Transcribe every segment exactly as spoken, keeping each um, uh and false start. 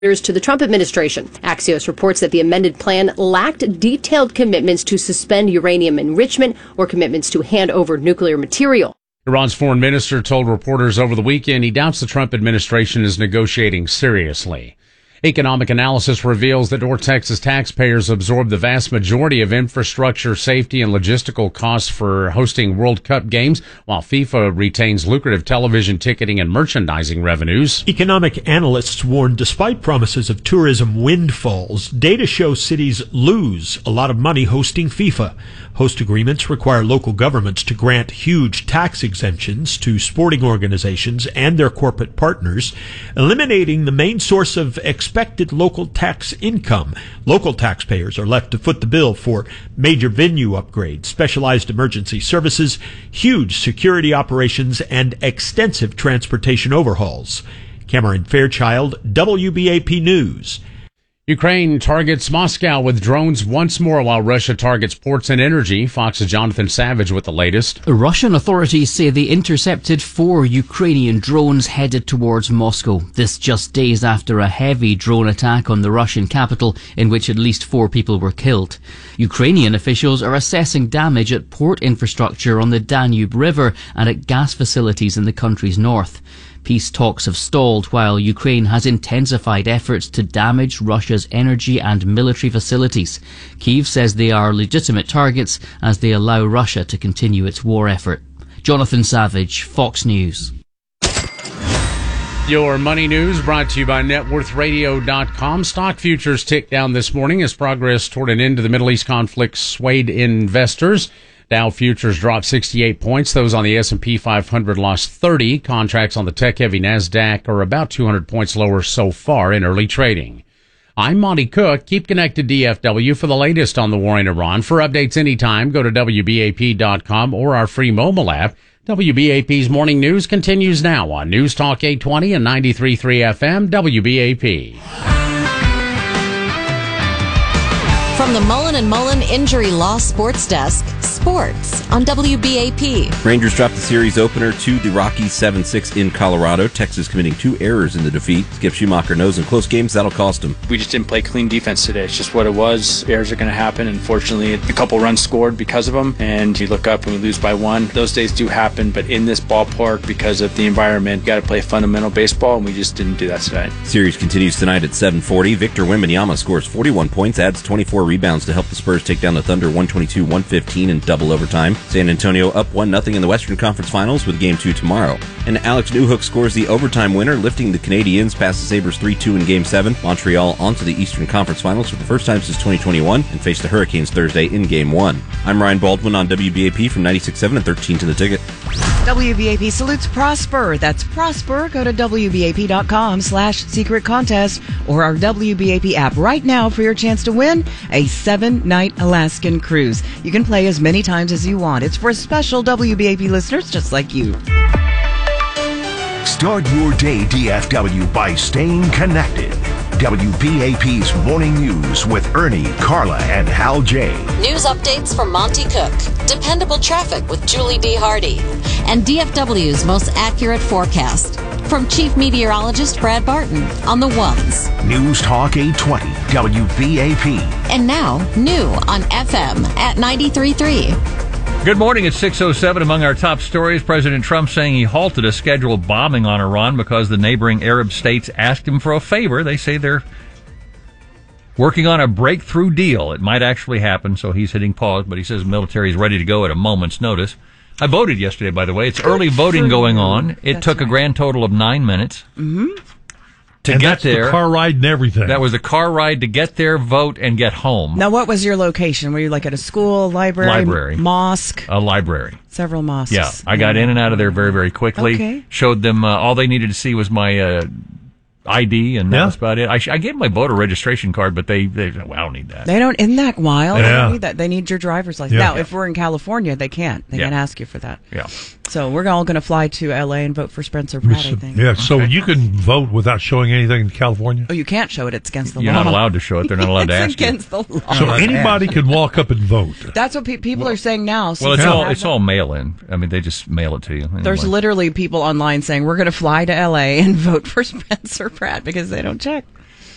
to the Trump administration. Axios reports that the amended plan lacked detailed commitments to suspend uranium enrichment or commitments to hand over nuclear material. Iran's foreign minister told reporters over the weekend he doubts the Trump administration is negotiating seriously. Economic analysis reveals that North Texas taxpayers absorb the vast majority of infrastructure, safety, and logistical costs for hosting World Cup games, while FIFA retains lucrative television ticketing and merchandising revenues. Economic analysts warn despite promises of tourism windfalls, data shows cities lose a lot of money hosting FIFA. Host agreements require local governments to grant huge tax exemptions to sporting organizations and their corporate partners, eliminating the main source of expected local tax income. Local taxpayers are left to foot the bill for major venue upgrades, specialized emergency services, huge security operations, and extensive transportation overhauls. Cameron Fairchild, W B A P News. Ukraine targets Moscow with drones once more while Russia targets ports and energy. Fox's Jonathan Savage with the latest. Russian authorities say they intercepted four Ukrainian drones headed towards Moscow. This just days after a heavy drone attack on the Russian capital in which at least four people were killed. Ukrainian officials are assessing damage at port infrastructure on the Danube River and at gas facilities in the country's north. Peace talks have stalled while Ukraine has intensified efforts to damage Russia's energy and military facilities. Kyiv says they are legitimate targets as they allow Russia to continue its war effort. Jonathan Savage, Fox News. Your money news brought to you by net worth radio dot com. Stock futures ticked down this morning as progress toward an end to the Middle East conflict swayed investors. Dow futures dropped sixty-eight points. Those on the S and P five hundred lost thirty. Contracts on the tech-heavy NASDAQ are about two hundred points lower so far in early trading. I'm Monty Cook. Keep connected D F W for the latest on the war in Iran. For updates anytime, go to W B A P dot com or our free mobile app. W B A P's Morning News continues now on News Talk eight twenty and ninety-three point three F M W B A P. From the Mullen and Mullen Injury Law Sports Desk, sports on W B A P. Rangers dropped the series opener to the Rockies seven six in Colorado. Texas committing two errors in the defeat. Skip Schumacher knows in close games that'll cost him. We just didn't play clean defense today. It's just what it was. Errors are going to happen. Unfortunately, a couple runs scored because of them, and you look up and we lose by one. Those days do happen, but in this ballpark, because of the environment, you got to play fundamental baseball, and we just didn't do that today. Series continues tonight at seven forty. Victor Wembanyama scores forty-one points, adds twenty-four rebounds to help the Spurs take down the Thunder one twenty-two one fifteen in double overtime. San Antonio up one nothing in the Western Conference Finals with Game two tomorrow. And Alex Newhook scores the overtime winner, lifting the Canadiens past the Sabres three two in Game seven. Montreal onto the Eastern Conference Finals for the first time since twenty twenty-one and face the Hurricanes Thursday in Game one. I'm Ryan Baldwin on W B A P from ninety-six point seven and thirteen to the Ticket. W B A P salutes Prosper. That's Prosper. Go to W B A P dot com slash secret contest or our W B A P app right now for your chance to win a seven-night Alaskan cruise. You can play as many times as you want. It's for special W B A P listeners just like you. Start your day, D F W, by staying connected. W B A P's Morning News with Ernie, Carla, and Hal J. News updates from Monty Cook. Dependable traffic with Julie D. Hardy. And D F W's most accurate forecast. From Chief Meteorologist Brad Barton on the ones. News Talk eight twenty, W B A P. And now, new on F M at ninety-three point three. Good morning. It's six oh seven. Among our top stories, President Trump saying he halted a scheduled bombing on Iran because the neighboring Arab states asked him for a favor. They say they're working on a breakthrough deal. It might actually happen, so he's hitting pause, but he says the military is ready to go at a moment's notice. I voted yesterday, by the way. It's early voting going on. It That's took right. a grand total of nine minutes. Mm-hmm. To and get that's there. The car ride and everything. That was a car ride to get there, vote, and get home. Now, what was your location? Were you like at a school, library, Library. mosque? A library. Several mosques. Yeah, I got in and out of there very, very quickly. Okay. Showed them, uh, all they needed to see was my uh, I D, and that Yeah. was about it. I, sh- I gave them my voter registration card, but they, they well, I don't need that. They don't, isn't that wild? They Yeah. don't need that. They need your driver's license. Yeah. Now, if we're in California, they can't. They Yeah. can't ask you for that. Yeah. So we're all going to fly to L A and vote for Spencer Pratt, I think. Yeah, so you can vote without showing anything in California? Oh, you can't show it. It's against the You're law. not allowed to show it. They're not allowed to It's ask you. against the law. So anybody can walk up and vote. That's what pe- people are saying now. Well, it's Since all they it's have all mail in. I mean, they just mail it to you. Anyway. There's literally people online saying we're going to fly to L A and vote for Spencer Pratt because they don't check.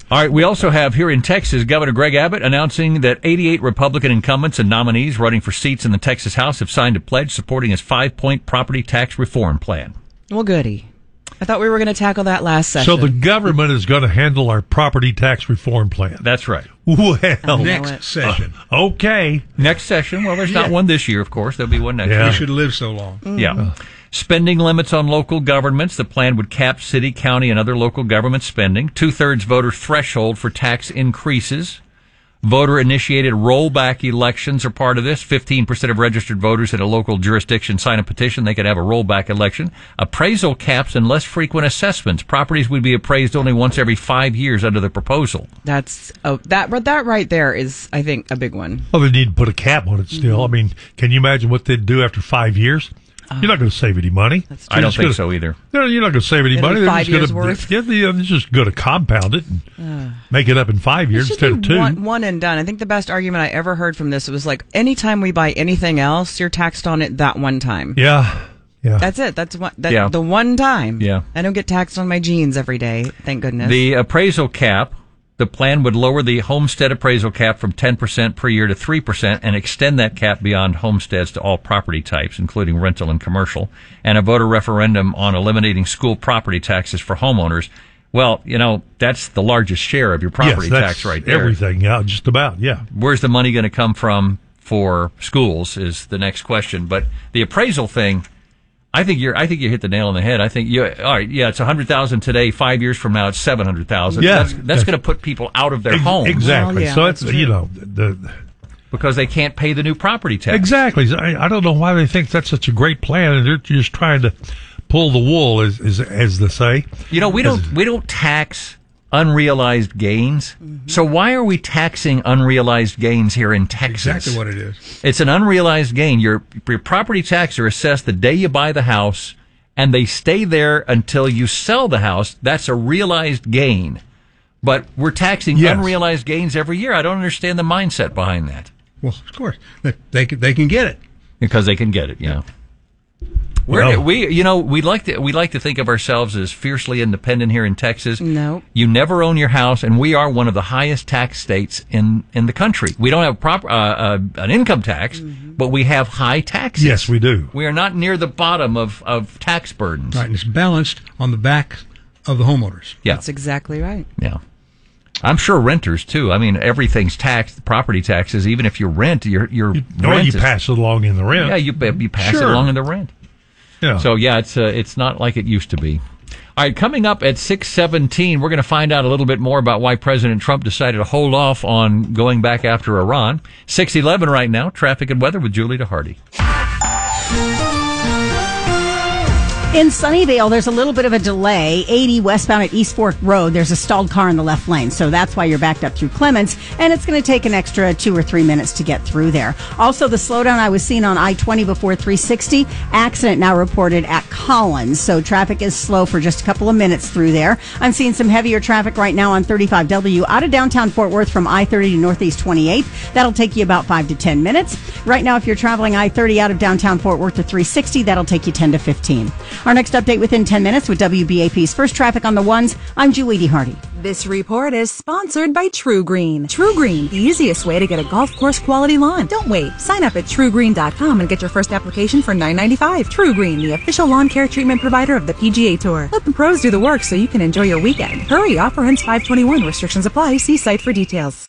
All right, we also have here in Texas, Governor Greg Abbott announcing that eighty-eight Republican incumbents and nominees running for seats in the Texas House have signed a pledge supporting his five-point property tax reform plan. Well, goody. I thought we were going to tackle that last session. So the government is going to handle our property tax reform plan. That's right. Well, next it. session. Uh, okay. Next session. Well, there's Yeah. not one this year, of course. There'll be one next Yeah. year. We should live so long. Mm. Yeah. Spending limits on local governments. The plan would cap city, county, and other local government spending. Two-thirds voter threshold for tax increases. Voter-initiated rollback elections are part of this. fifteen percent of registered voters in a local jurisdiction sign a petition. They could have a rollback election. Appraisal caps and less frequent assessments. Properties would be appraised only once every five years under the proposal. That's oh, that, but that right there is, I think, a big one. Well, they need to put a cap on it still. I mean, can you imagine what they'd do after five years? You're not going to save any money. That's I don't just think gonna- so either. No, you're not going to save any It'll money. be They're five just gonna- years worth. Yeah, they're just going to compound it and make it up in five years It should instead of be two. one, one and done. I think the best argument I ever heard from this was like, anytime we buy anything else, you're taxed on it that one time. Yeah, yeah. That's it. That's one, that, Yeah. the one time. Yeah. I don't get taxed on my jeans every day. Thank goodness. The appraisal cap, the plan would lower the homestead appraisal cap from ten percent per year to three percent and extend that cap beyond homesteads to all property types, including rental and commercial, and a voter referendum on eliminating school property taxes for homeowners. Well, you know, that's the largest share of your property yes, that's tax right there. Everything, yeah, just about, yeah. Where's the money going to come from for schools is the next question. But the appraisal thing, I think you're. I think you hit the nail on the head. I think you. All right, yeah, it's a hundred thousand today. Five years from now, it's seven hundred thousand. Yeah, that's, that's going to put people out of their Ex- homes Exactly. Well, yeah, so it's that's you true. know the because they can't pay the new property tax. exactly. I, I don't know why they think that's such a great plan, and they're just trying to pull the wool, as as, as they say. You know, we don't we don't tax unrealized gains. Mm-hmm. So why are we taxing unrealized gains here in Texas? Exactly what it is. It's an unrealized gain. Your your property tax are assessed the day you buy the house, and they stay there until you sell the house. That's a realized gain. But we're taxing Yes. unrealized gains every year. I don't understand the mindset behind that. Well, of course. They, they, can, they can get it. Because they can get it, yeah. We're, Well- we, you know, we like to we like to think of ourselves as fiercely independent here in Texas. No. You never own your house, and we are one of the highest tax states in, in the country. We don't have proper uh, uh, an income tax, but we have high taxes. Yes, we do. We are not near the bottom of, of tax burdens. Right, and it's balanced on the back of the homeowners. Yeah, That's exactly right. yeah. I'm sure renters too. I mean, everything's taxed. Property taxes. Even if you rent, your your Or rent you is- pass it along in the rent. Yeah, you you pass it Sure. along in the rent. Yeah. So yeah, it's uh, it's not like it used to be. All right, coming up at six seventeen, we're going to find out a little bit more about why President Trump decided to hold off on going back after Iran. six eleven right now. Traffic and weather with Julie DeHardy. In Sunnyvale, there's a little bit of a delay. eighty westbound at East Fork Road, there's a stalled car in the left lane, so that's why you're backed up through Clements, and it's going to take an extra two or three minutes to get through there. Also, the slowdown I was seeing on I twenty before three sixty, accident now reported at Collins, so traffic is slow for just a couple of minutes through there. I'm seeing some heavier traffic right now on thirty-five W out of downtown Fort Worth from I thirty to Northeast twenty-eighth. That'll take you about five to ten minutes. Right now, if you're traveling I thirty out of downtown Fort Worth to three sixty, that'll take you ten to fifteen. Our next update within ten minutes with W B A P's First Traffic on the Ones. I'm Julie DeHardy. This report is sponsored by True Green. True Green, the easiest way to get a golf course quality lawn. Don't wait. Sign up at true green dot com and get your first application for nine ninety-five. True Green, the official lawn care treatment provider of the P G A Tour. Let the pros do the work so you can enjoy your weekend. Hurry, offer ends five twenty-one. Restrictions apply. See site for details.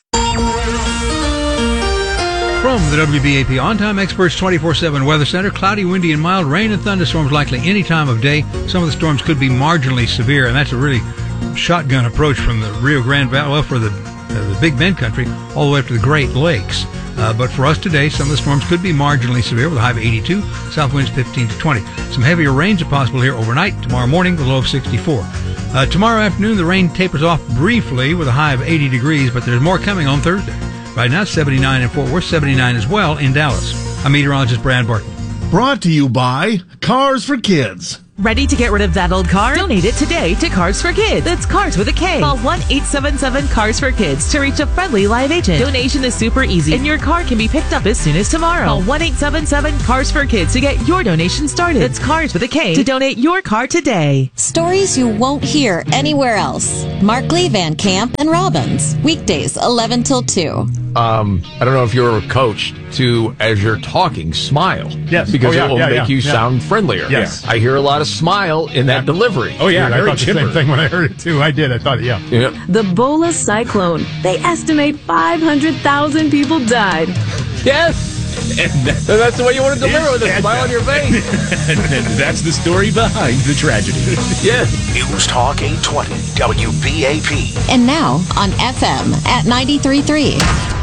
From the W B A P On-Time Experts twenty-four seven Weather Center, cloudy, windy, and mild rain and thunderstorms likely any time of day. Some of the storms could be marginally severe, and that's a really shotgun approach from the Rio Grande Valley, well, for the, uh, the Big Bend country, all the way up to the Great Lakes. Uh, but for us today, some of the storms could be marginally severe with a high of eighty-two, south winds fifteen to twenty. Some heavier rains are possible here overnight. Tomorrow morning, the low of sixty-four. Uh, tomorrow afternoon, the rain tapers off briefly with a high of eighty degrees, but there's more coming on Thursday. Right now, seventy-nine in Fort Worth, seventy-nine as well in Dallas. I'm meteorologist Brad Barton. Brought to you by Cars for Kids. Ready to get rid of that old car? Donate it today to Cars for Kids. That's Cars with a K. Call one eight seven seven Cars for Kids to reach a friendly live agent. Donation is super easy, and your car can be picked up as soon as tomorrow. Call one eight seven seven Cars for Kids to get your donation started. That's Cars with a K to donate your car today. Stories you won't hear anywhere else. Markley, Van Camp, and Robbins. Weekdays, eleven till two. Um, I don't know if you're coached to, as you're talking, smile. Yes. Because oh, yeah, it will yeah, make yeah, you yeah. sound friendlier. Yes. I hear a lot of smile in that delivery. Oh, yeah. You're I very thought the chipper. same thing when I heard it, too. I did. I thought, yeah. yeah. The Bola cyclone. They estimate five hundred thousand people died. Yes. And that, that's the way you want to deliver with a smile on your face. And that's the story behind the tragedy. Yes. News Talk eight twenty W B A P. And now on F M at ninety-three point three.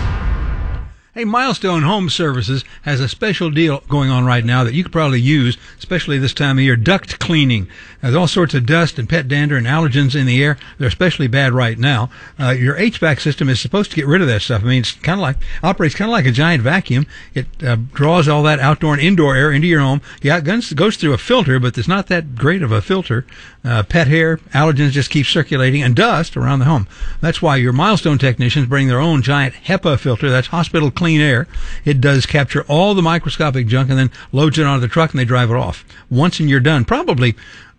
Hey, Milestone Home Services has a special deal going on right now that you could probably use, especially this time of year. Duct cleaning. There's all sorts of dust and pet dander and allergens in the air. They're especially bad right now. Uh, your H V A C system is supposed to get rid of that stuff. I mean, it's kind of like, operates kind of like a giant vacuum. It uh, draws all that outdoor and indoor air into your home. Yeah, it goes, goes through a filter, but it's not that great of a filter. Uh, pet hair, allergens just keep circulating, and dust around the home. That's why your Milestone technicians bring their own giant HEPA filter. That's hospital clean air. It does capture all the microscopic junk and then loads it onto the truck and they drive it off. Once and you're done. Probably,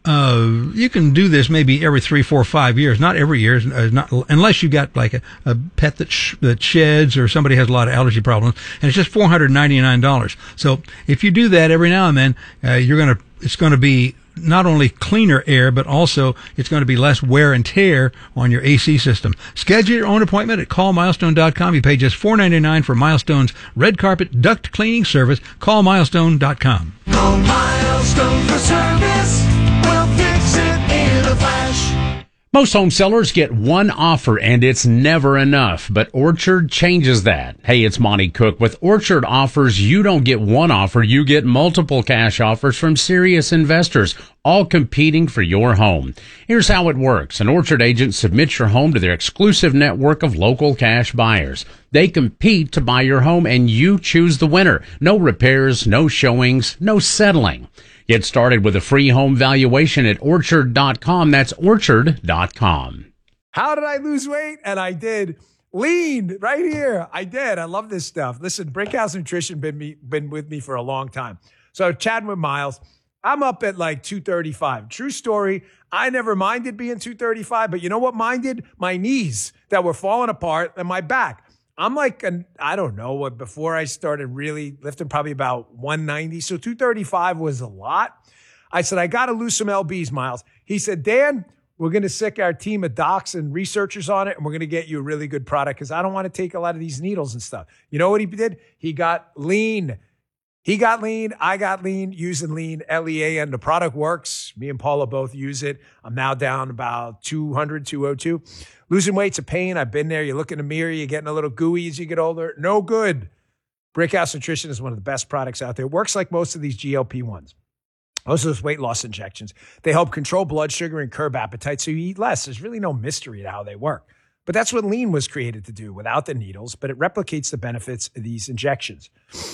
uh, you can do this maybe every three, four, five years. Not every year, uh, not unless you got like a, a pet that sh- that sheds or somebody has a lot of allergy problems. And it's just four hundred ninety-nine dollars. So if you do that every now and then, uh, you're gonna, it's gonna be not only cleaner air, but also it's going to be less wear and tear on your A C system. Schedule your own appointment at call milestone dot com. You pay just four ninety-nine for Milestone's red carpet duct cleaning service. call milestone dot com. Call Milestone for service. We'll fix it in a flash. Most home sellers get one offer, and it's never enough, but Orchard changes that. Hey, it's Monty Cook. With Orchard offers, you don't get one offer, you get multiple cash offers from serious investors, all competing for your home. Here's how it works. An Orchard agent submits your home to their exclusive network of local cash buyers. They compete to buy your home, and you choose the winner. No repairs, no showings, no settling. Get started with a free home valuation at orchard dot com. That's orchard dot com. How did I lose weight? And I did. Lean right here. I did. I love this stuff. Listen, Brickhouse Nutrition been me been with me for a long time. So chatting with Miles, I'm up at like two thirty-five. True story. I never minded being two thirty-five, but you know what minded? My knees that were falling apart and my back. I'm like, an, I don't know what, before I started really lifting, probably about one ninety. So two thirty-five was a lot. I said, I got to lose some L Bs, Miles. He said, Dan, we're going to sick our team of docs and researchers on it, and we're going to get you a really good product because I don't want to take a lot of these needles and stuff. You know what he did? He got lean. He got lean. I got lean using lean, L E A N. The product works. Me and Paula both use it. I'm now down about two hundred, two oh two. Losing weight's a pain. I've been there. You look in the mirror, you're getting a little gooey as you get older. No good. Brickhouse Nutrition is one of the best products out there. It works like most of these G L P ones. Most of those weight loss injections. They help control blood sugar and curb appetite so you eat less. There's really no mystery to how they work. But that's what lean was created to do without the needles, but it replicates the benefits of these injections.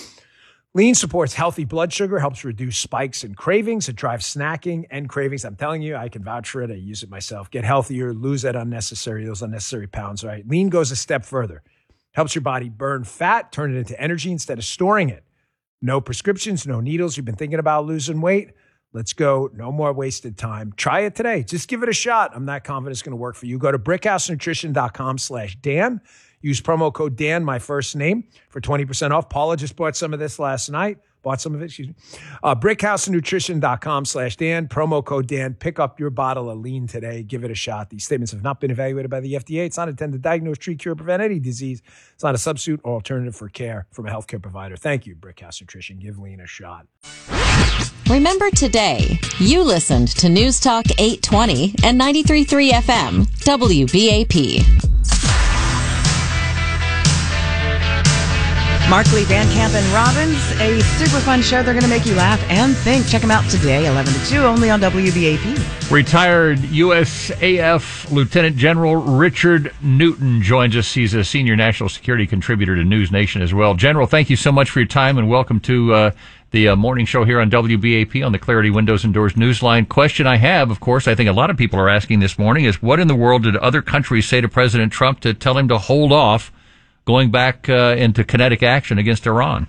Lean supports healthy blood sugar, helps reduce spikes and cravings. It drives snacking and cravings. I'm telling you, I can vouch for it. I use it myself. Get healthier, lose that unnecessary, those unnecessary pounds, right? Lean goes a step further. Helps your body burn fat, turn it into energy instead of storing it. No prescriptions, no needles. You've been thinking about losing weight? Let's go. No more wasted time. Try it today. Just give it a shot. I'm not confident it's going to work for you. Go to brickhouse nutrition dot com slash Dan. Use promo code Dan, my first name, for twenty percent off. Paula just bought some of this last night. Bought some of it, excuse me. Uh, brickhouse nutrition dot com slash Dan. Promo code Dan. Pick up your bottle of lean today. Give it a shot. These statements have not been evaluated by the F D A. It's not intended to diagnose, treat, cure, prevent any disease. It's not a substitute or alternative for care from a healthcare provider. Thank you, Brickhouse Nutrition. Give lean a shot. Remember today, you listened to News Talk eight twenty and ninety-three point three F M, W B A P. Markley, Van Camp, and Robbins, a super fun show. They're going to make you laugh and think. Check them out today, eleven to two, only on W B A P. Retired U S A F Lieutenant General Richard Newton joins us. He's a senior national security contributor to News Nation as well. General, thank you so much for your time, and welcome to uh, the uh, morning show here on W B A P on the Clarity Windows and Doors Newsline. Question I have, of course, I think a lot of people are asking this morning, is what in the world did other countries say to President Trump to tell him to hold off going back uh, into kinetic action against Iran?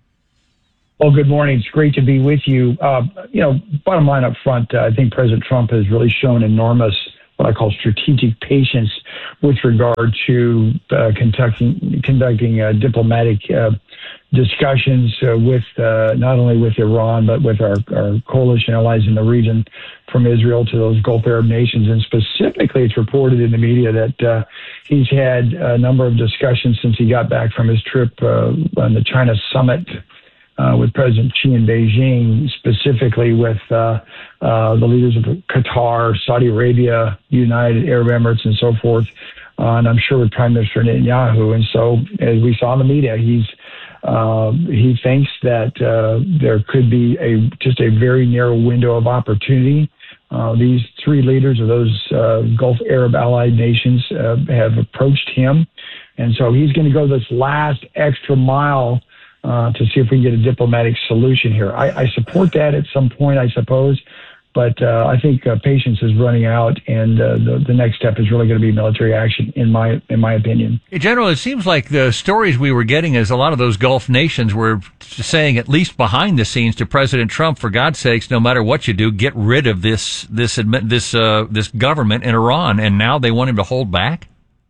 Well, good morning. It's great to be with you. Uh, you know, bottom line up front, uh, I think President Trump has really shown enormous, what I call strategic patience with regard to uh, conducting, conducting uh, diplomatic uh, discussions uh, with uh, not only with Iran, but with our, our coalition allies in the region, from Israel to those Gulf Arab nations. And specifically, it's reported in the media that uh, he's had a number of discussions since he got back from his trip uh, on the China summit uh, with President Xi in Beijing, specifically with uh, uh, the leaders of Qatar, Saudi Arabia, United Arab Emirates, and so forth. Uh, and I'm sure with Prime Minister Netanyahu. And so, as we saw in the media, he's Uh, he thinks that uh, there could be a just a very narrow window of opportunity. Uh, these three leaders of those uh, Gulf Arab allied nations uh, have approached him, and so he's going to go this last extra mile uh, to see if we can get a diplomatic solution here. I, I support that at some point, I suppose. But uh, I think uh, patience is running out, and uh, the, the next step is really going to be military action, in my in my opinion. In general, it seems like the stories we were getting is a lot of those Gulf nations were saying, at least behind the scenes, to President Trump, for God's sakes, no matter what you do, get rid of this this this uh, this government in Iran. And now they want him to hold back.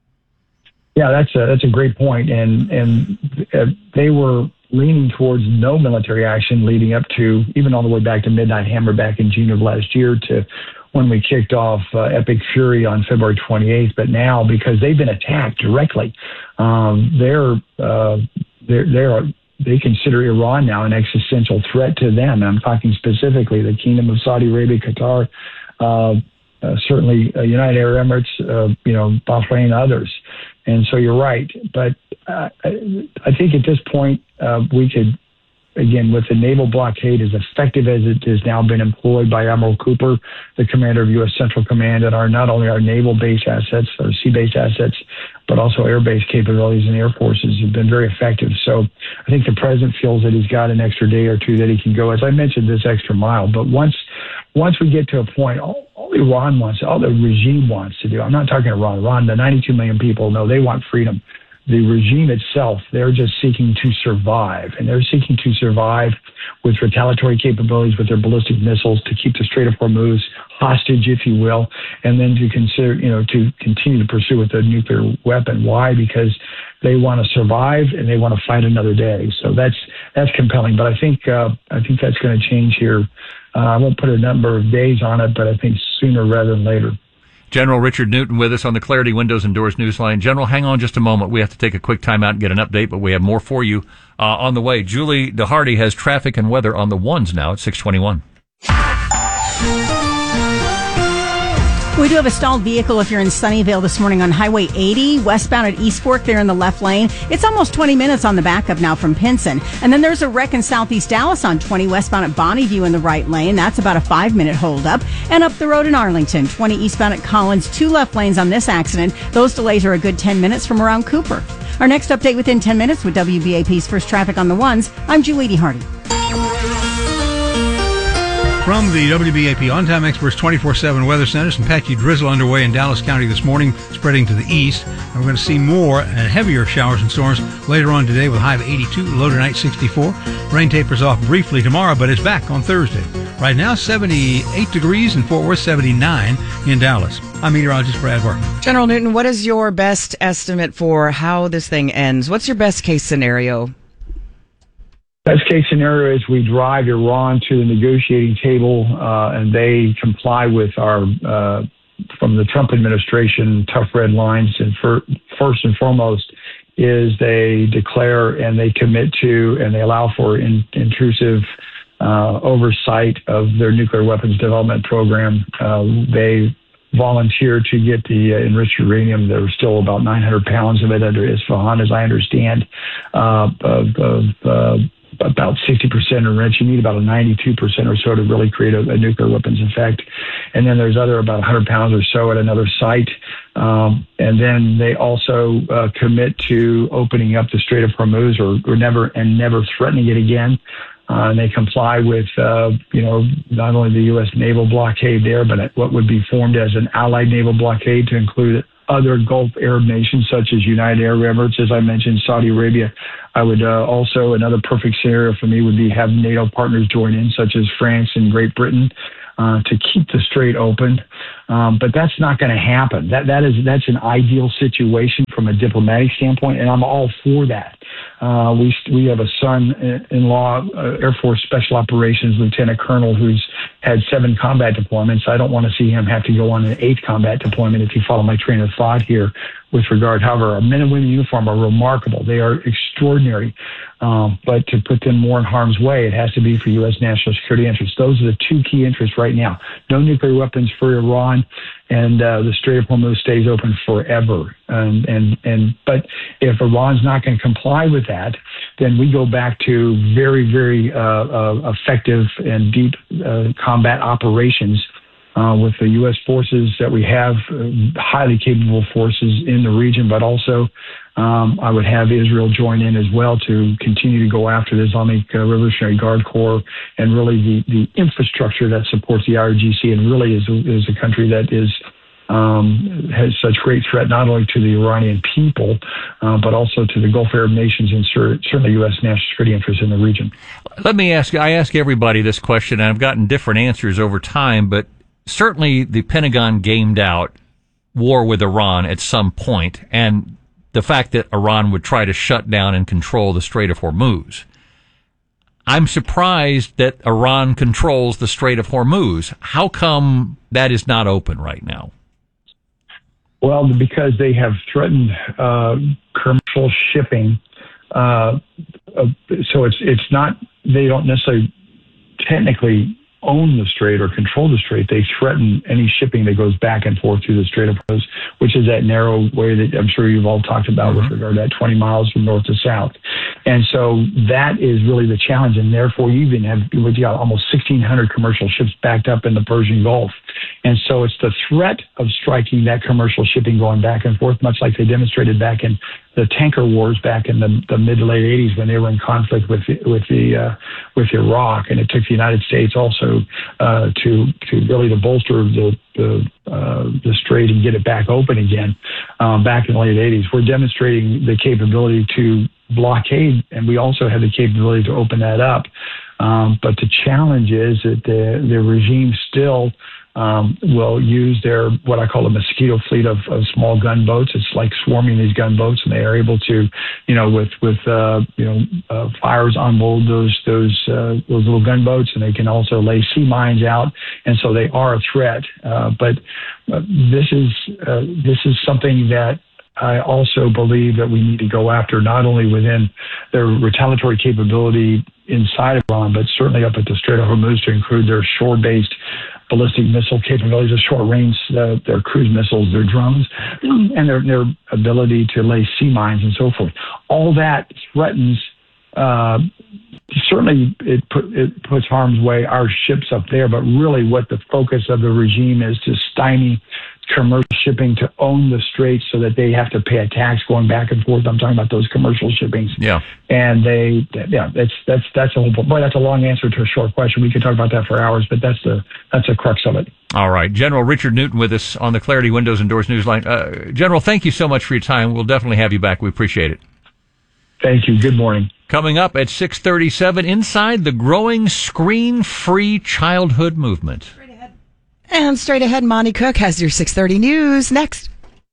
Yeah, that's a that's a great point, and and uh, they were leaning towards no military action leading up to, even all the way back to Midnight Hammer back in June of last year, to when we kicked off uh, Epic Fury on February twenty-eighth. But now, because they've been attacked directly, um, they're, uh, they're, they're, they consider Iran now an existential threat to them. And I'm talking specifically the Kingdom of Saudi Arabia, Qatar, uh, uh, certainly uh, United Arab Emirates, uh, you know, Bahrain, others. And so you're right. But uh, I think at this point, uh, we could, again, with the naval blockade as effective as it has now been employed by Admiral Cooper, the commander of U S Central Command, and our not only our naval base assets, our sea base assets, but also air base capabilities and air forces have been very effective. So I think the president feels that he's got an extra day or two that he can go, as I mentioned, this extra mile. But once once we get to a point, all, all Iran wants, all the regime wants to do, I'm not talking Iran, Iran, the ninety-two million people, no, they want freedom. The regime itself, they're just seeking to survive, and they're seeking to survive with retaliatory capabilities with their ballistic missiles to keep the Strait of Hormuz hostage, if you will, and then to consider, you know, to continue to pursue with a nuclear weapon. Why? Because they want to survive and they want to fight another day. So that's that's compelling. But I think uh, I think that's going to change here. Uh, I won't put a number of days on it, but I think sooner rather than later. General Richard Newton with us on the Clarity Windows and Doors Newsline. General, hang on just a moment. We have to take a quick time out and get an update, but we have more for you uh, on the way. Julie DeHardy has traffic and weather on the ones now at six twenty-one. We do have a stalled vehicle if you're in Sunnyvale this morning on Highway eighty, westbound at East Fork there in the left lane. It's almost twenty minutes on the backup now from Pinson. And then there's a wreck in Southeast Dallas on twenty westbound at Bonneview in the right lane. That's about a five-minute holdup. And up the road in Arlington, twenty eastbound at Collins, two left lanes on this accident. Those delays are a good ten minutes from around Cooper. Our next update within ten minutes with W B A P's First Traffic on the Ones. I'm Julie DeHardy. From the W B A P On-Time Experts twenty-four seven Weather Center, some patchy drizzle underway in Dallas County this morning, spreading to the east. And we're going to see more and heavier showers and storms later on today with a high of eighty-two, low tonight sixty-four. Rain tapers off briefly tomorrow, but it's back on Thursday. Right now, seventy-eight degrees in Fort Worth, seventy-nine in Dallas. I'm meteorologist Brad Barton. General Newton, what is your best estimate for how this thing ends? What's your best case scenario? Best case scenario is we drive Iran to the negotiating table uh, and they comply with our, uh, from the Trump administration, tough red lines. And for, first and foremost is they declare and they commit to and they allow for in, intrusive uh, oversight of their nuclear weapons development program. Uh, they volunteer to get the uh, enriched uranium. There was still about nine hundred pounds of it under Isfahan, as I understand, uh, of, of uh, about sixty percent enriched. You need about a ninety-two percent or so to really create a, a nuclear weapons effect. And then there's other about one hundred pounds or so at another site. Um, and then they also uh, commit to opening up the Strait of Hormuz or, or never and never threatening it again. Uh, and they comply with, uh, you know, not only the U S naval blockade there, but what would be formed as an allied naval blockade to include other Gulf Arab nations such as United Arab Emirates, as I mentioned, Saudi Arabia. I would uh, also, another perfect scenario for me would be have NATO partners join in, such as France and Great Britain, uh, to keep the strait open. Um, but that's not going to happen. That that is that's an ideal situation from a diplomatic standpoint, and I'm all for that. Uh, we we have a son-in-law, uh, Air Force Special Operations Lieutenant Colonel, who's had seven combat deployments. I don't want to see him have to go on an eighth combat deployment, if you follow my train of thought here with regard. However, our men and women in uniform are remarkable. They are extraordinary. Um, but to put them more in harm's way, it has to be for U S national security interests. Those are the two key interests right now. No nuclear weapons for Iran, and uh, the Strait of Hormuz stays open forever. And, and, and but if Iran's not going to comply with that, then we go back to very, very uh, uh, effective and deep uh, combat operations Uh, with the U S forces that we have, uh, highly capable forces in the region, but also um, I would have Israel join in as well to continue to go after the Islamic uh, Revolutionary Guard Corps and really the, the infrastructure that supports the I R G C, and really is, is a country that is um, has such great threat not only to the Iranian people, uh, but also to the Gulf Arab nations and certainly U S national security interests in the region. Let me ask, I ask everybody this question, and I've gotten different answers over time, but certainly the Pentagon gamed out war with Iran at some point, and the fact that Iran would try to shut down and control the Strait of Hormuz. I'm surprised that Iran controls the Strait of Hormuz. How come that is not open right now? Well, because they have threatened uh, commercial shipping. Uh, uh, so it's it's not, they don't necessarily technically own the strait or control the strait. They threaten any shipping that goes back and forth through the Strait of Hormuz, which is that narrow way that I'm sure you've all talked about mm-hmm. with regard to that twenty miles from north to south. And so that is really the challenge. And therefore, you even have you got almost sixteen hundred commercial ships backed up in the Persian Gulf. And so it's the threat of striking that commercial shipping going back and forth, much like they demonstrated back in the tanker wars back in the, the mid to late eighties when they were in conflict with the, with the uh, with Iraq, and it took the United States also uh, to to really to bolster the the, uh, the strait and get it back open again um, back in the late eighties. We're demonstrating the capability to blockade, and we also have the capability to open that up. Um, but the challenge is that the the regime still Um, will use their, what I call a mosquito fleet of, of small gunboats. It's like swarming these gunboats, and they are able to, you know, with, with, uh, you know, uh, fires on board those, those, uh, those little gunboats, and they can also lay sea mines out. And so they are a threat. Uh, but uh, this is, uh, this is something that I also believe that we need to go after, not only within their retaliatory capability inside of Iran, but certainly up at the Strait of Hormuz to include their shore-based ballistic missile capabilities, their short range, uh, their cruise missiles, their drones, and their, their ability to lay sea mines and so forth. All that threatens, uh, certainly it, put, it puts harm's way our ships up there, but really what the focus of the regime is to stymie commercial shipping, to own the straits so that they have to pay a tax going back and forth. I'm talking about those commercial shippings. Yeah. And they, yeah, that's, that's, that's a whole, boy, that's a long answer to a short question. We could talk about that for hours, but that's the, that's the crux of it. All right. General Richard Newton with us on the Clarity Windows and Doors Newsline. Uh, General, thank you so much for your time. We'll definitely have you back. We appreciate it. Thank you. Good morning. Coming up at six thirty-seven, inside the growing screen-free childhood movement. And straight ahead, Monty Cook has your six thirty news next.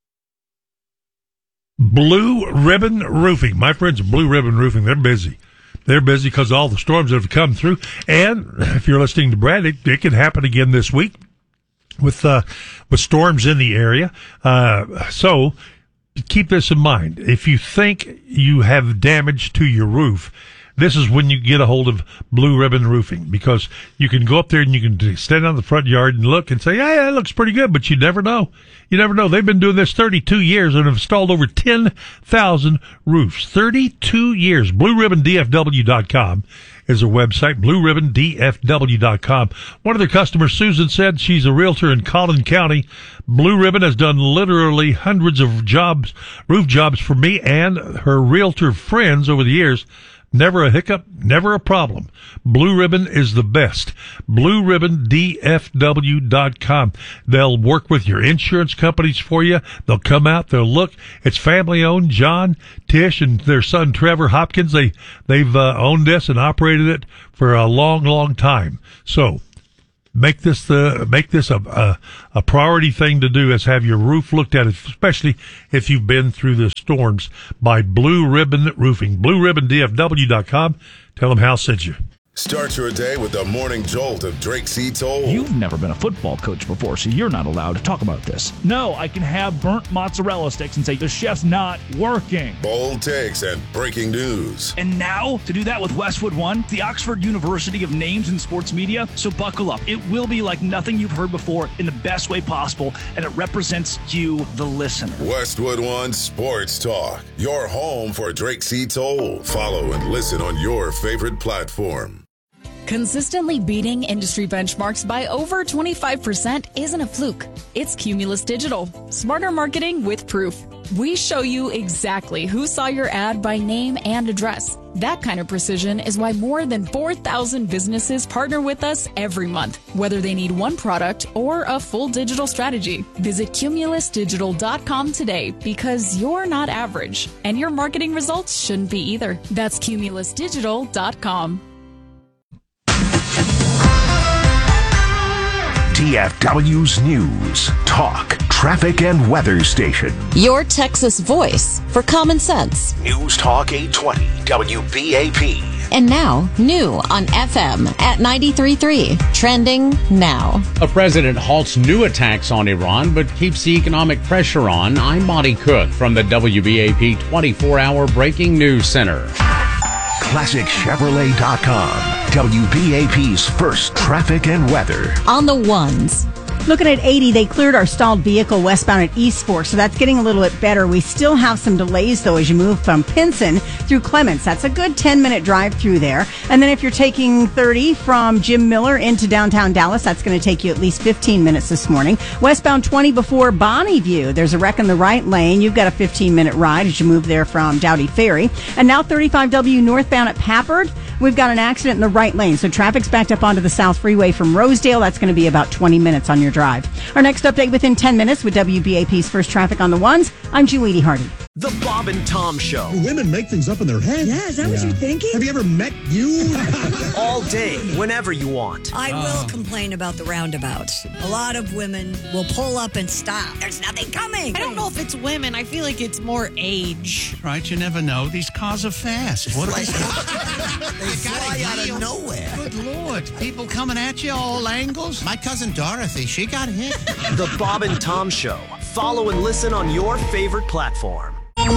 Blue Ribbon Roofing. My friends at Blue Ribbon Roofing, they're busy. They're busy because of all the storms that have come through. And if you're listening to Brad, it, it can happen again this week with uh, with storms in the area. Uh, so keep this in mind. If you think you have damage to your roof, this is when you get a hold of Blue Ribbon Roofing, because you can go up there and you can stand on the front yard and look and say, yeah, that looks pretty good, but you never know. You never know. They've been doing this thirty-two years and have installed over ten thousand roofs. thirty-two years. blue ribbon d f w dot com is their website, blue ribbon d f w dot com. One of their customers, Susan, said she's a realtor in Collin County. Blue Ribbon has done literally hundreds of jobs, roof jobs for me and her realtor friends over the years. Never a hiccup, never a problem. Blue Ribbon is the best. blue ribbon d f w dot com. They'll work with your insurance companies for you. They'll come out, they'll look. It's family owned. John, Tish, and their son Trevor Hopkins, they, they've uh, owned this and operated it for a long, long time. So, Make this the make this a, a a priority thing to do, is have your roof looked at, especially if you've been through the storms, by Blue Ribbon Roofing. blue ribbon d f w dot com. Tell them Hal sent you. Start your day with the morning jolt of Drake C. Toll. You've never been a football coach before, so you're not allowed to talk about this. No, I can have burnt mozzarella sticks and say the chef's not working. Bold takes and breaking news. And now, to do that with Westwood One, the Oxford University of Names in Sports Media. So buckle up. It will be like nothing you've heard before in the best way possible, and it represents you, the listener. Westwood One Sports Talk, your home for Drake C. Toll. Follow and listen on your favorite platform. Consistently beating industry benchmarks by over twenty-five percent isn't a fluke. It's Cumulus Digital. Smarter marketing with proof. We show you exactly who saw your ad by name and address. That kind of precision is why more than four thousand businesses partner with us every month, whether they need one product or a full digital strategy. Visit cumulus digital dot com today, because you're not average, and your marketing results shouldn't be either. That's cumulus digital dot com. D F W's News, Talk, Traffic, and Weather Station. Your Texas voice for common sense. News Talk eight twenty, W B A P. And now, new on F M at ninety-three point three. Trending now. A president halts new attacks on Iran but keeps the economic pressure on. I'm Monty Cook from the W B A P twenty-four hour Breaking News Center. classic chevrolet dot com. W B A P's first traffic and weather. On the ones. Looking at eighty, they cleared our stalled vehicle westbound at East Fork, so that's getting a little bit better. We still have some delays, though, as you move from Pinson through Clements. That's a good ten-minute drive through there. And then if you're taking thirty from Jim Miller into downtown Dallas, that's going to take you at least fifteen minutes this morning. Westbound twenty before Bonneview, there's a wreck in the right lane. You've got a fifteen-minute ride as you move there from Dowdy Ferry. And now thirty-five W northbound at Pappard. We've got an accident in the right lane, so traffic's backed up onto the South Freeway from Rosedale. That's going to be about twenty minutes on your drive. Our next update within ten minutes with W B A P's First Traffic on the Ones. I'm Julie Hardy. The Bob and Tom Show. Women make things up in their head. Yeah, is that yeah. what you're thinking? Have you ever met you? All day, whenever you want. I oh. will complain about the roundabouts. A lot of women will pull up and stop. There's nothing coming. I don't know if it's women. I feel like it's more age. Right, you never know. These cars are fast. What like, they fly out of nowhere. Good Lord. People coming at you all angles. My cousin Dorothy, she got hit. The Bob and Tom Show. Follow and listen on your favorite platform.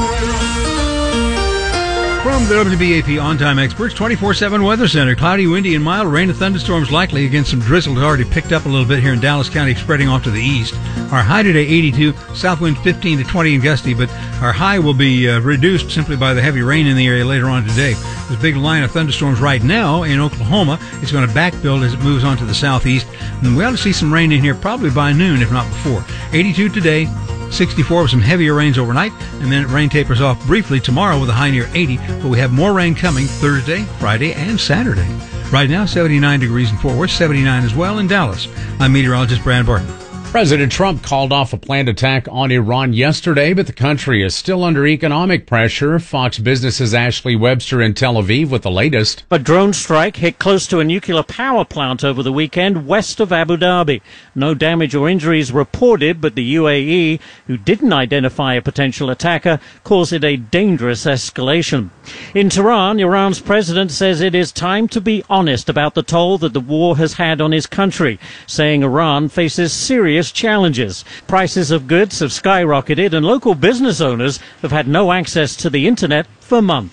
From the W B A P On-Time Experts, twenty-four seven Weather Center. Cloudy, windy, and mild. Rain and thunderstorms likely. Again, some drizzle has already picked up a little bit here in Dallas County, spreading off to the east. Our high today, eighty-two. South wind fifteen to twenty and gusty, but our high will be uh, reduced simply by the heavy rain in the area later on today. There's a big line of thunderstorms right now in Oklahoma. It's going to backbuild as it moves on to the southeast. And we ought to see some rain in here probably by noon, if not before. eighty-two today. sixty-four with some heavier rains overnight, and then rain tapers off briefly tomorrow with a high near eighty, but we have more rain coming Thursday, Friday, and Saturday. Right now, seventy-nine degrees in Fort Worth, seventy-nine as well in Dallas. I'm meteorologist Brad Barton. President Trump called off a planned attack on Iran yesterday, but the country is still under economic pressure. Fox Business's Ashley Webster in Tel Aviv with the latest. A drone strike hit close to a nuclear power plant over the weekend west of Abu Dhabi. No damage or injuries reported, but the U A E, who didn't identify a potential attacker, calls it a dangerous escalation. In Tehran, Iran's president says it is time to be honest about the toll that the war has had on his country, saying Iran faces serious challenges. Prices of goods have skyrocketed and local business owners have had no access to the internet for months.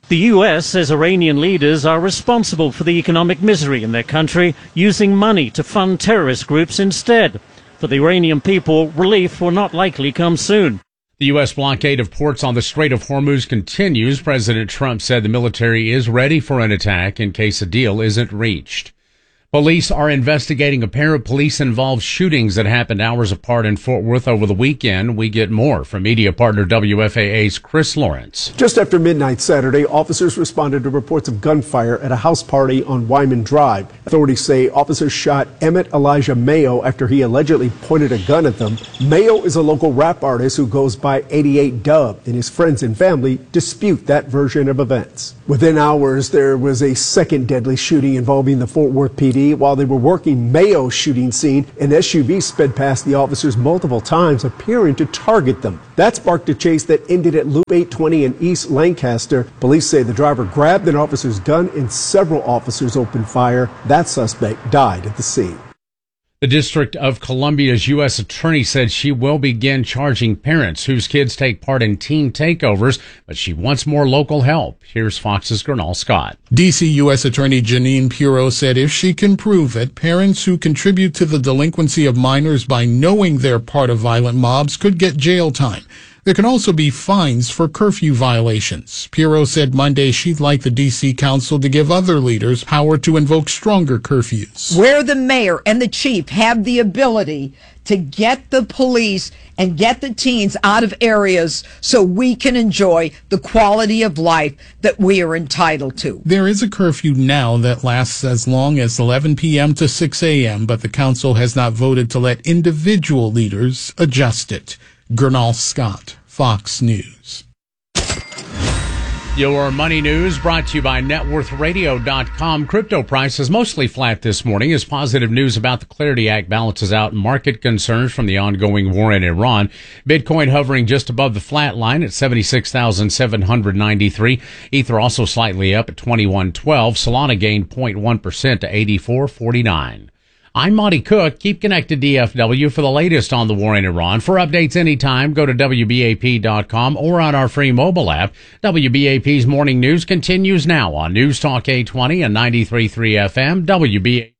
The U S says Iranian leaders are responsible for the economic misery in their country, using money to fund terrorist groups instead. For the Iranian people, relief will not likely come soon. The U S blockade of ports on the Strait of Hormuz continues. President Trump said the military is ready for an attack in case a deal isn't reached. Police are investigating a pair of police-involved shootings that happened hours apart in Fort Worth over the weekend. We get more from media partner W F A A's Chris Lawrence. Just after midnight Saturday, officers responded to reports of gunfire at a house party on Wyman Drive. Authorities say officers shot Emmett Elijah Mayo after he allegedly pointed a gun at them. Mayo is a local rap artist who goes by eighty-eight Dub, and his friends and family dispute that version of events. Within hours, there was a second deadly shooting involving the Fort Worth P D. While they were working Mayo's shooting scene, an S U V sped past the officers multiple times, appearing to target them. That sparked a chase that ended at Loop eight twenty in East Lancaster. Police say the driver grabbed an officer's gun and several officers opened fire. That suspect died at the scene. The District of Columbia's U S attorney said she will begin charging parents whose kids take part in teen takeovers, but she wants more local help. Here's Fox's Gernal Scott. D C U S Attorney Janine Pirro said if she can prove it, parents who contribute to the delinquency of minors by knowing they're part of violent mobs could get jail time. There can also be fines for curfew violations. Pirro said Monday she'd like the D C Council to give other leaders power to invoke stronger curfews. Where the mayor and the chief have the ability to get the police and get the teens out of areas so we can enjoy the quality of life that we are entitled to. There is a curfew now that lasts as long as eleven p.m. to six a.m., but the council has not voted to let individual leaders adjust it. Gernal Scott, Fox News. Your money news brought to you by net worth radio dot com. Crypto prices mostly flat this morning as positive news about the Clarity Act balances out market concerns from the ongoing war in Iran. Bitcoin hovering just above the flat line at seventy-six thousand seven hundred ninety-three. Ether also slightly up at twenty-one twelve. Solana gained zero point one percent to eighty-four forty-nine. I'm Monty Cook. Keep connected D F W for the latest on the war in Iran. For updates anytime, go to W B A P dot com or on our free mobile app. W B A P's Morning News continues now on News Talk eight twenty and ninety-three point three F M. W B A P.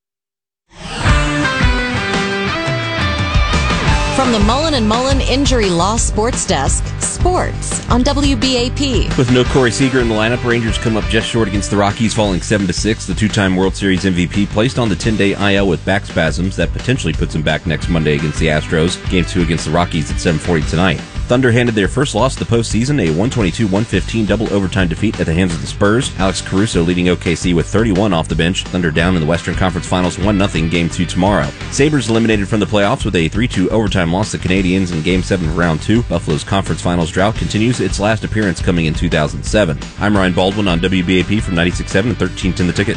From the Mullen and Mullen Injury Law Sports Desk, sports on W B A P. With no Corey Seager in the lineup, Rangers come up just short against the Rockies, falling seven to six. The two-time World Series M V P placed on the ten-day I L with back spasms. That potentially puts him back next Monday against the Astros. Game two against the Rockies at seven forty tonight. Thunder handed their first loss of the postseason, a one twenty-two one fifteen double overtime defeat at the hands of the Spurs. Alex Caruso leading O K C with thirty-one off the bench. Thunder down in the Western Conference Finals one nothing. Game two tomorrow. Sabres eliminated from the playoffs with a three two overtime loss to Canadians in Game seven of Round two. Buffalo's Conference Finals drought continues, its last appearance coming in two thousand seven. I'm Ryan Baldwin on W B A P from ninety-six point seven and thirteen ten The Ticket.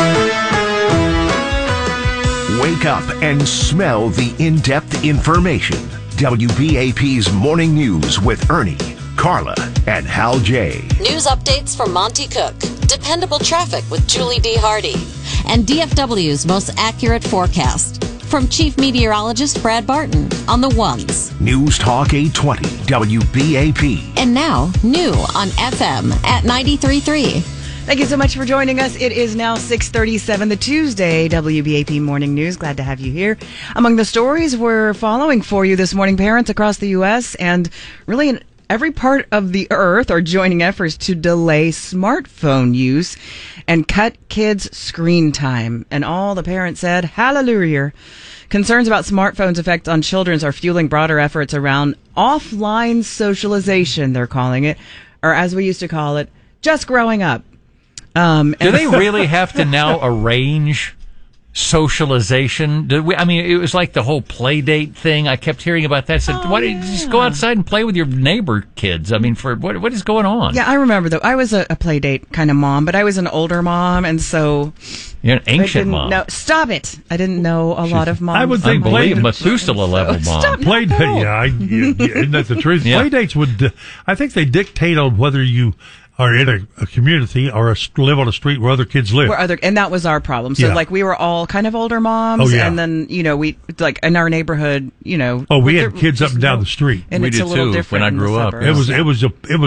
Wake up and smell the in-depth information. W B A P's Morning News with Ernie, Carla, and Hal J. News updates from Monty Cook. Dependable traffic with Julie D. Hardy. And D F W's most accurate forecast. From Chief Meteorologist Brad Barton on the ones. News Talk eight twenty, W B A P. And now, new on F M at ninety-three point three. Thank you so much for joining us. It is now six thirty-seven, the Tuesday W B A P Morning News. Glad to have you here. Among the stories we're following for you this morning, parents across the U S and really in every part of the earth are joining efforts to delay smartphone use and cut kids' screen time. And all the parents said, hallelujah. Concerns about smartphones' effect on children are fueling broader efforts around offline socialization, they're calling it, or as we used to call it, just growing up. Um, Do they really have to now arrange socialization? Do we, I mean, it was like the whole play date thing. I kept hearing about that. I said, oh, why don't you just go outside and play with your neighbor kids? I mean, for what what is going on? Yeah, I remember though. I was a, a play date kind of mom, but I was an older mom, and so you're an ancient mom. Know, stop it! I didn't know a lot of moms. I would think play Methuselah level mom. Stop, play no. date, yeah, I, yeah, yeah, isn't that the truth? Yeah. Play dates would, uh, I think they dictate on whether you are in a, a community or a, live on a street where other kids live. Where other, and that was our problem. So, Yeah. like, we were all kind of older moms, Oh, yeah. and then, you know, we, like, in our neighborhood, you know. Oh, we with had the- kids up and down the street. And We it's did a little too, different when I in the grew up. suburbs. It was Yeah. it was a it was a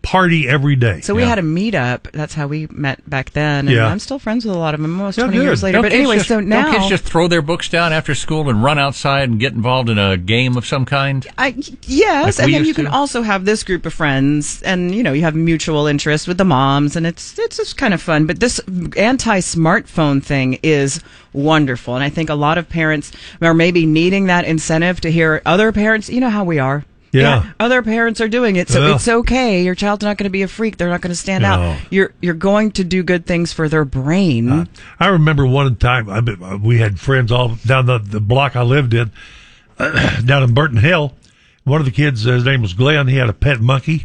party every day. So we Yeah. had a meetup. That's how we met back then. And Yeah. I'm still friends with a lot of them almost Yeah, twenty good. years later. Don't But kids anyway, just- so now. Don't kids just throw their books down after school and run outside and get involved in a game of some kind? I, yes, Like and we then you used can to? also have this group of friends, and you know you have mutual interest with the moms, and it's it's just kind of fun. But this anti-smartphone thing is wonderful, and I think a lot of parents are maybe needing that incentive to hear other parents. You know how we are. Yeah. Other parents are doing it, so Yeah. it's okay. Your child's not going to be a freak. They're not going to stand No. out. You're you're going to do good things for their brain. I remember one time I, mean, we had friends all down the, the block I lived in, down in Burton Hill. One of the kids, his name was Glenn. He had a pet monkey,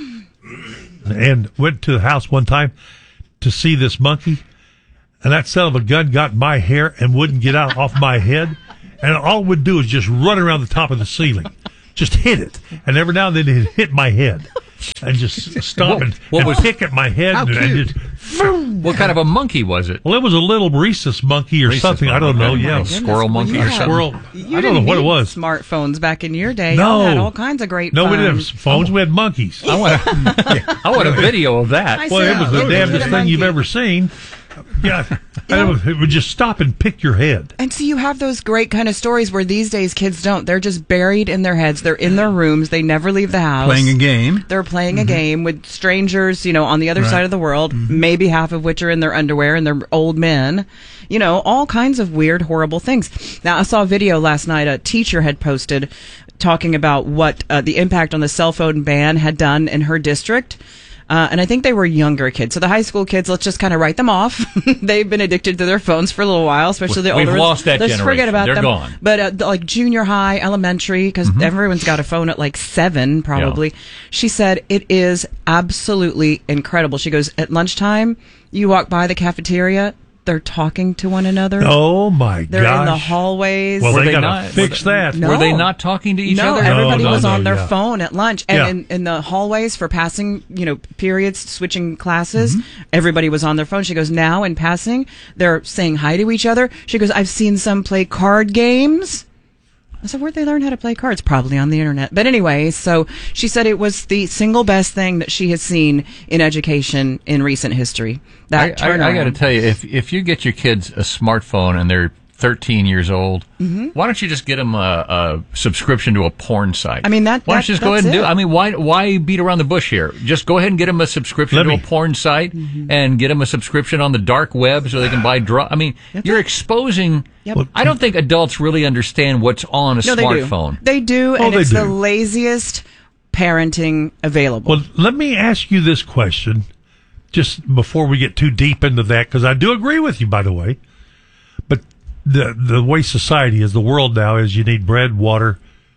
and went to the house one time to see this monkey. And that son of a gun got in my hair and wouldn't get out off my head. And all it would do is just run around the top of the ceiling, just hit it. And every now and then it'd hit my head. And just stop What- and, what and was- pick at my head. How and, and cute. just, What kind of a monkey was it? well, it was a little rhesus monkey or Rhesus something. I don't monkey. know. Oh, my Yeah, goodness. Squirrel monkey Well, or yeah. something? Squirrel. You I don't know didn't what it need was. Smartphones back in your day. No. Y'all had all kinds of great. No, we didn't have fun. phones. We had monkeys. I want, a, I want a video of that. I Well, said, it was the "Look, damnedest look at a thing you've monkey." ever seen. Yeah, and it, would, it would just stop and pick your head. And so you have those great kind of stories where these days kids don't. They're just buried in their heads. They're in their rooms. They never leave the house. Playing a game. They're playing a game with strangers, you know, on the other Right. side of the world, maybe half of which are in their underwear and they're old men. You know, all kinds of weird, horrible things. Now, I saw a video last night a teacher had posted talking about what uh, the impact on the cell phone ban had done in her district. Uh, and I think they were younger kids. So the high school kids, let's just kind of write them off. They've been addicted to their phones for a little while, especially the We've older ones. lost that Let's forget generation. about They're them. gone. But uh, the, like junior high, elementary, because everyone's got a phone at like seven, probably. She said it is absolutely incredible. She goes, at lunchtime, you walk by the cafeteria, they're talking to one another. Oh my They're gosh! in the hallways. Well, Were they, they gotta not- fix that. No. Were they not talking to each no, other? everybody No, no, was on no, their yeah. phone at lunch, and Yeah. in, in the hallways for passing, you know, periods, switching classes. Mm-hmm. Everybody was on their phone. She goes, now in passing, they're saying hi to each other. She goes, I've seen some play card games. I said, where'd they learn how to play cards? Probably on the internet. But anyway, so she said it was the single best thing that she has seen in education in recent history. That I, I, I got to turnaround. tell you, if if you get your kids a smartphone and they're thirteen years old, Mm-hmm. why don't you just get them a, a subscription to a porn site? I mean, that- Why don't that- you just go that's ahead and do? it. I mean, why why beat around the bush here? Just go ahead and get them a subscription Let to me- a porn site Mm-hmm. and get them a subscription on the dark web so they can buy drugs. I mean, you're exposing. Yep. I don't think adults really understand what's on a No, they do. smartphone. They do, Oh, and they it's the do. laziest parenting available. Well, let me ask you this question, just before we get too deep into that, because I do agree with you, by the way. But the the way society is, the world now is, you need bread, water,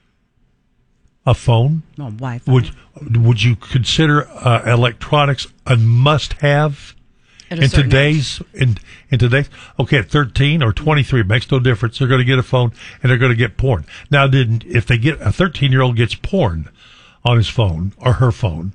a phone. Oh, Wi-Fi. Would would you consider uh, electronics a must-have At a in certain today's in in today's? Okay, at thirteen or twenty-three, it makes no difference. They're going to get a phone and they're going to get porn. Now, didn't if they get a thirteen-year-old gets porn on his phone or her phone,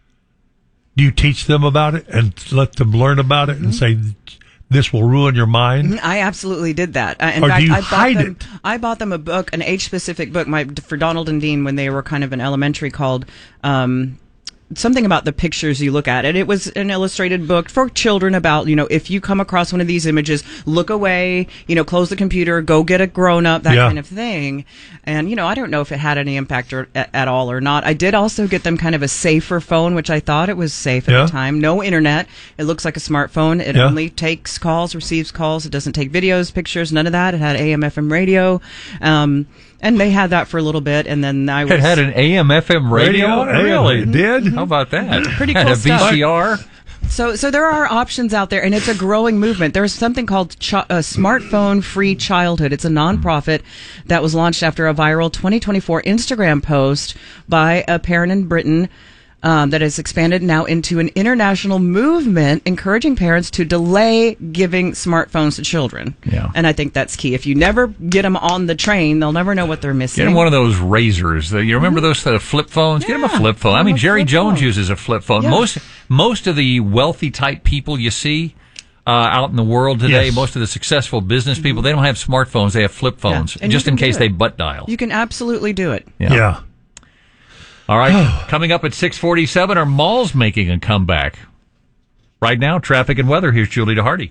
do you teach them about it and let them learn about it Mm-hmm. and say this will ruin your mind? I absolutely did that. Uh, in Or do fact, you I bought hide them. it? I bought them a book, an age-specific book, my for Donald and Dean when they were kind of in elementary, called um, something about the pictures you look at. And it was an illustrated book for children about, you know, if you come across one of these images, look away, you know, close the computer, go get a grown-up, that Yeah. kind of thing. And you know, I don't know if it had any impact or, at, at all or not. I did also get them kind of a safer phone, which I thought it was safe at Yeah. the time. No internet. It looks like a smartphone. It Yeah. only takes calls, receives calls. It doesn't take videos, pictures, none of that. It had A M F M radio. Um, and they had that for a little bit, and then I was... It had an A M F M radio, on it? Hey, Really? it did? How about that? Pretty Had cool a stuff. V C R. So, so there are options out there, and it's a growing movement. There's something called Ch- uh, Smartphone Free Childhood. It's a nonprofit that was launched after a viral twenty twenty-four Instagram post by a parent in Britain um, that has expanded now into an international movement encouraging parents to delay giving smartphones to children. Yeah. And I think that's key. If you never get them on the train, they'll never know what they're missing. Get him one of those razors. The- You remember those uh, flip phones? Get him a flip phone. I mean, a Jerry flip Jones phone. uses a flip phone. Yeah. Most most of the wealthy type people you see uh, out in the world today, Yes. most of the successful business people, they don't have smartphones. They have flip phones, And you just in can do case it. they butt dial. You can absolutely do it. Yeah. All right, coming up at six forty-seven, are malls making a comeback? Right now, traffic and weather. Here's Julie DeHardy.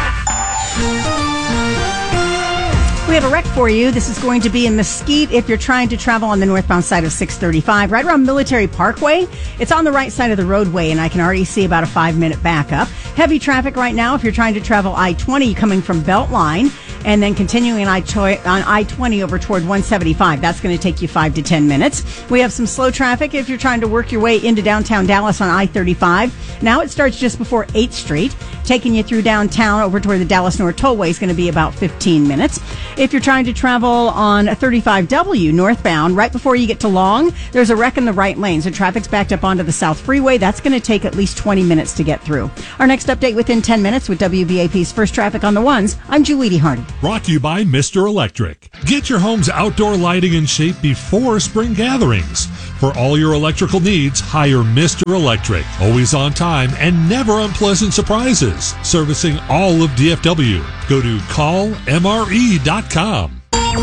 We have a wreck for you. This is going to be in Mesquite if you're trying to travel on the northbound side of six thirty-five, right around Military Parkway. It's on the right side of the roadway, and I can already see about a five-minute backup. Heavy traffic right now if you're trying to travel I twenty coming from Beltline, and then continuing on I twenty over toward one seventy-five. That's going to take you five to ten minutes. We have some slow traffic if you're trying to work your way into downtown Dallas on I thirty-five. Now it starts just before eighth Street, taking you through downtown over toward the Dallas North Tollway is going to be about fifteen minutes. If you're trying to travel on thirty-five W northbound, right before you get to Long, there's a wreck in the right lane, so traffic's backed up onto the South Freeway. That's going to take at least twenty minutes to get through. Our next update within ten minutes with W B A P's First Traffic on the Ones. I'm Julie DeHardy. Brought to you by Mister Electric. Get your home's outdoor lighting in shape before spring gatherings. For all your electrical needs, hire Mister Electric. Always on time and never unpleasant surprises. Servicing all of D F W. Go to call M R E dot com.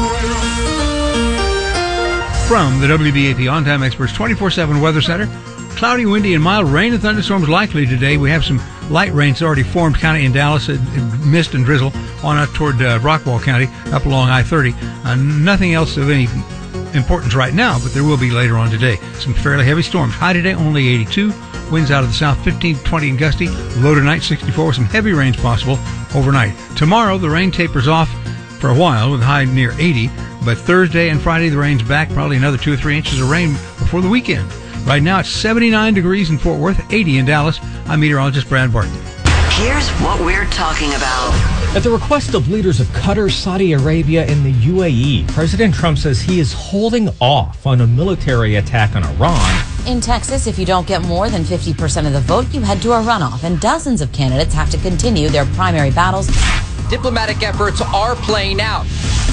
From the W B A P On Time Experts twenty-four seven Weather Center, cloudy, windy, and mild rain and thunderstorms likely today. We have some light rains already formed county in Dallas, uh, mist and drizzle on up toward uh, Rockwall County, up along I thirty. Uh, nothing else of any importance right now, but there will be later on today. Some fairly heavy storms. High today, only eighty-two. Winds out of the south, fifteen, twenty, and gusty. Low tonight, sixty-four, with some heavy rains possible overnight. Tomorrow, the rain tapers off for a while with a high near eighty. But Thursday and Friday, the rain's back, probably another two or three inches of rain before the weekend. Right now, it's seventy-nine degrees in Fort Worth, eighty in Dallas. I'm meteorologist Brad Barton. Here's what we're talking about. At the request of leaders of Qatar, Saudi Arabia, and the U A E, President Trump says he is holding off on a military attack on Iran. In Texas, if you don't get more than fifty percent of the vote, you head to a runoff, and dozens of candidates have to continue their primary battles. Diplomatic efforts are playing out.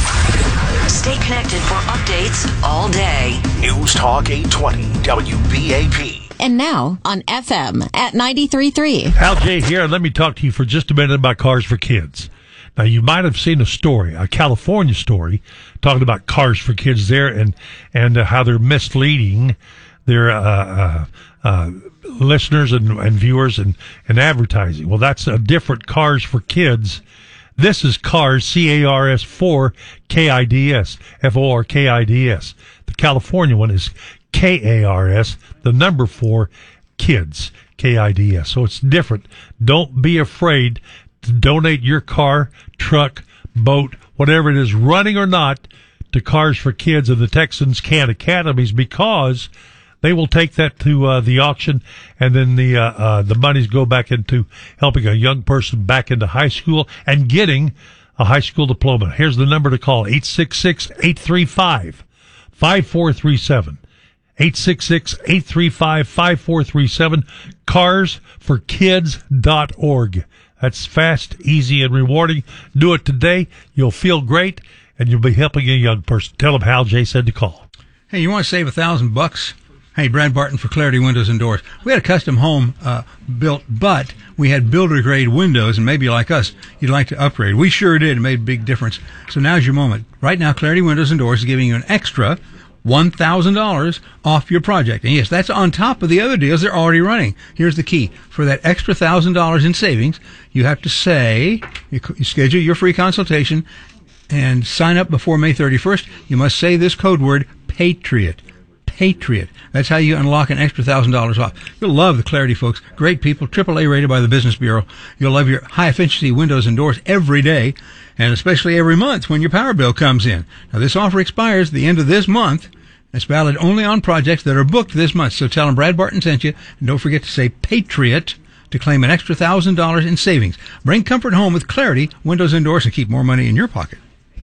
Stay connected for updates all day. News Talk eight twenty W B A P. And now on F M at ninety-three point three. Hal J here, and let me talk to you for just a minute about Cars for Kids. Now, you might have seen a story, a California story, talking about Cars for Kids there and, and uh, how they're misleading their uh, uh, uh, listeners and, and viewers and, and advertising. Well, that's a different Cars for Kids. This is Cars, C A R S, for K I D S, F O R K I D S. The California one is K A R S, the number four, Kids, K I D S. So it's different. Don't be afraid to donate your car, truck, boat, whatever it is, running or not, to Cars for Kids and the Texans Can Academies, because they will take that to uh, the auction, and then the uh, uh, the monies go back into helping a young person back into high school and getting a high school diploma. Here's the number to call, eight six six, eight three five, five four three seven. eight six six, eight three five, five four three seven, cars for kids dot org. That's fast, easy, and rewarding. Do it today. You'll feel great, and you'll be helping a young person. Tell them Hal J said to call. Hey, you want to save a thousand bucks? Hey, Brad Barton for Clarity Windows and Doors. We had a custom home uh, built, but we had builder-grade windows, and maybe like us, you'd like to upgrade. We sure did. It made a big difference. So now's your moment. Right now, Clarity Windows and Doors is giving you an extra one thousand dollars off your project. And yes, that's on top of the other deals they're already running. Here's the key. For that extra one thousand dollars in savings, you have to say, you, you schedule your free consultation and sign up before May thirty-first. You must say this code word, Patriot. Patriot. That's how you unlock an extra one thousand dollars off. You'll love the Clarity folks. Great people, triple A rated by the Business Bureau. You'll love your high-efficiency windows and doors every day, and especially every month when your power bill comes in. Now, this offer expires at the end of this month. It's valid only on projects that are booked this month. So tell them Brad Barton sent you, and don't forget to say Patriot to claim an extra one thousand dollars in savings. Bring comfort home with Clarity Windows and Doors and keep more money in your pocket.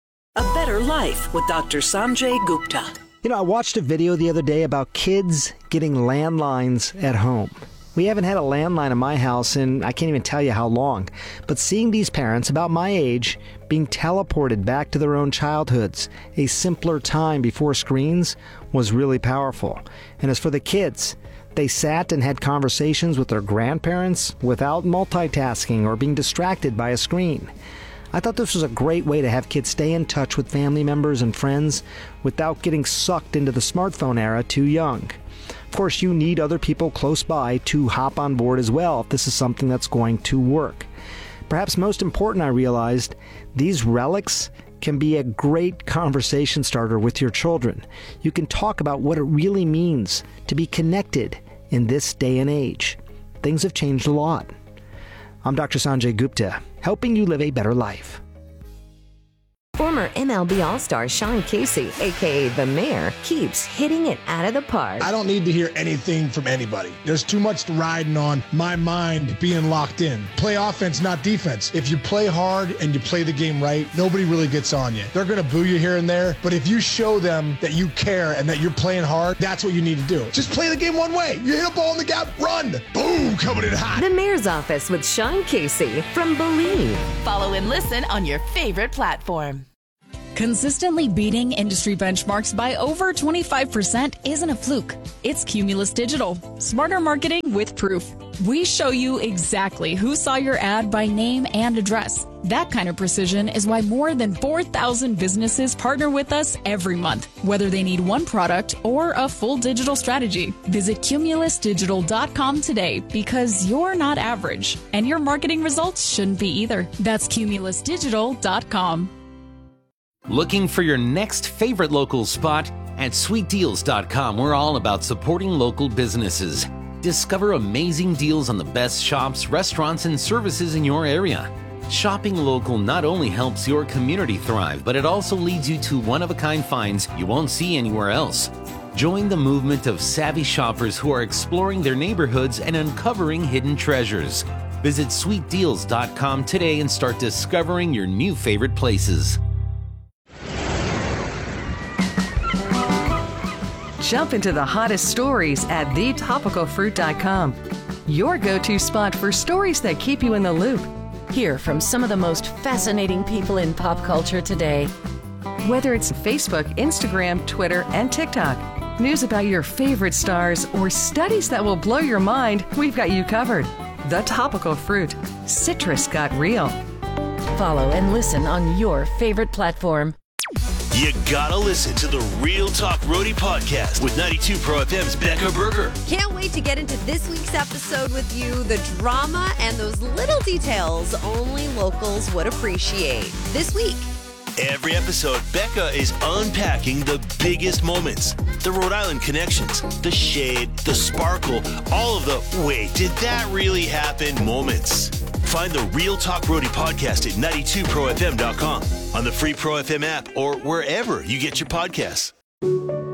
A Better Life with Doctor Sanjay Gupta. You know, I watched a video the other day about kids getting landlines at home. We haven't had a landline in my house in I can't even tell you how long. But seeing these parents about my age being teleported back to their own childhoods, a simpler time before screens, was really powerful. And as for the kids, they sat and had conversations with their grandparents without multitasking or being distracted by a screen. I thought this was a great way to have kids stay in touch with family members and friends without getting sucked into the smartphone era too young. Of course, you need other people close by to hop on board as well if this is something that's going to work. Perhaps most important, I realized, these relics can be a great conversation starter with your children. You can talk about what it really means to be connected in this day and age. Things have changed a lot. I'm Doctor Sanjay Gupta, helping you live a better life. Former M L B All-Star Sean Casey, a k a. The Mayor, keeps hitting it out of the park. I don't need to hear anything from anybody. There's too much riding on my mind being locked in. Play offense, not defense. If you play hard and you play the game right, nobody really gets on you. They're going to boo you here and there, but if you show them that you care and that you're playing hard, that's what you need to do. Just play the game one way. You hit a ball in the gap, run. Boom, coming in hot. The Mayor's Office with Sean Casey from Believe. Follow and listen on your favorite platform. Consistently beating industry benchmarks by over twenty-five percent isn't a fluke. It's Cumulus Digital. Smarter marketing with proof. We show you exactly who saw your ad by name and address. That kind of precision is why more than four thousand businesses partner with us every month, whether they need one product or a full digital strategy. Visit cumulus digital dot com today because you're not average, and your marketing results shouldn't be either. That's cumulus digital dot com. Looking for your next favorite local spot? At sweet deals dot com, we're all about supporting local businesses. Discover amazing deals on the best shops, restaurants, and services in your area. Shopping local not only helps your community thrive, but it also leads you to one-of-a-kind finds you won't see anywhere else. Join the movement of savvy shoppers who are exploring their neighborhoods and uncovering hidden treasures. Visit sweet deals dot com today and start discovering your new favorite places. Jump into the hottest stories at the topical fruit dot com, your go-to spot for stories that keep you in the loop. Hear from some of the most fascinating people in pop culture today. Whether it's Facebook, Instagram, Twitter, and TikTok, news about your favorite stars, or studies that will blow your mind, we've got you covered. The Topical Fruit. Citrus got real. Follow and listen on your favorite platform. You gotta listen to the Real Talk Roadie podcast with ninety-two Pro F M's Becca Berger. Can't wait to get into this week's episode with you. The drama and those little details only locals would appreciate. This week. Every episode, Becca is unpacking the biggest moments. The Rhode Island connections, the shade, the sparkle, all of the wait, did that really happen moments. Find the Real Talk Roadie podcast at ninety-two pro f m dot com, on the free Pro F M app, or wherever you get your podcasts.